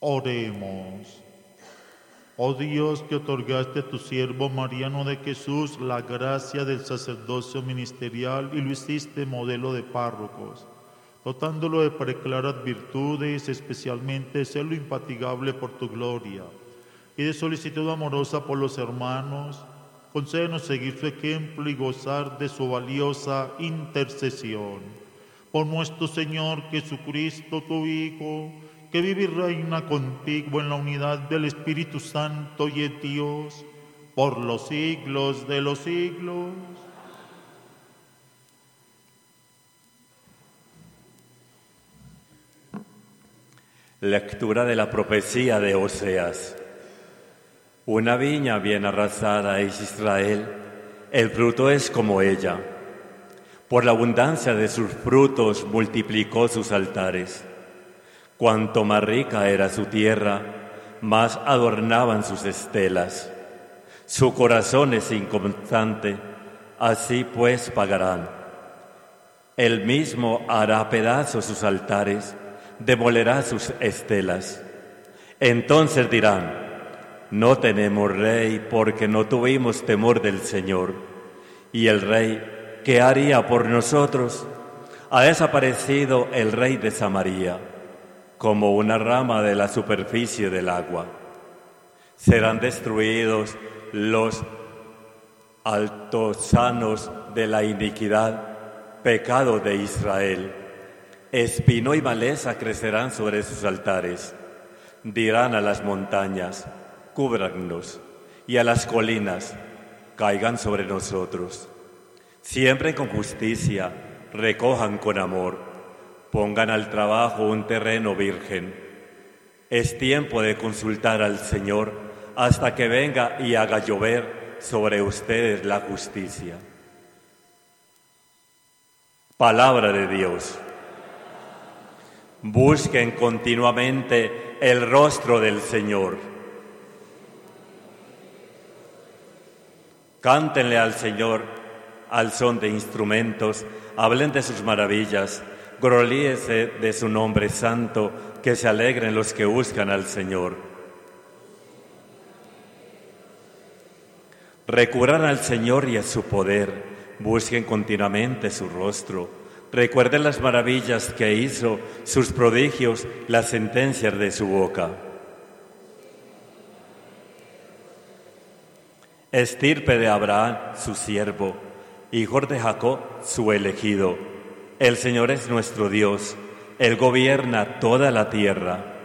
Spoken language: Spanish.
Oremos. Oh Dios, que otorgaste a tu siervo Mariano de Jesús la gracia del sacerdocio ministerial y lo hiciste modelo de párrocos, dotándolo de preclaras virtudes, especialmente celo infatigable por tu gloria y de solicitud amorosa por los hermanos, concédenos seguir su ejemplo y gozar de su valiosa intercesión. Por nuestro Señor Jesucristo, tu Hijo, que vive y reina contigo en la unidad del Espíritu Santo y es Dios, por los siglos de los siglos. Lectura de la profecía de Oseas. Una viña bien arrasada es Israel, el fruto es como ella. Por la abundancia de sus frutos multiplicó sus altares. Cuanto más rica era su tierra, más adornaban sus estelas. Su corazón es inconstante, así pues pagarán. Él mismo hará pedazos sus altares, demolerá sus estelas. Entonces dirán: no tenemos rey porque no tuvimos temor del Señor. Y el rey, ¿qué haría por nosotros? Ha desaparecido el rey de Samaria, como una rama de la superficie del agua. Serán destruidos los altosanos de la iniquidad, pecado de Israel. Espino y maleza crecerán sobre sus altares. Dirán a las montañas: cúbranos, y a las colinas: caigan sobre nosotros. Siembren con justicia, recojan con amor, pongan al trabajo un terreno virgen. Es tiempo de consultar al Señor hasta que venga y haga llover sobre ustedes la justicia. Palabra de Dios. Busquen continuamente el rostro del Señor. Cántenle al Señor al son de instrumentos, hablen de sus maravillas, gloríese de su nombre santo, que se alegren los que buscan al Señor. Recurran al Señor y a su poder, busquen continuamente su rostro. Recuerden las maravillas que hizo, sus prodigios, las sentencias de su boca. Estirpe de Abraham, su siervo, hijos de Jacob, su elegido. El Señor es nuestro Dios, Él gobierna toda la tierra.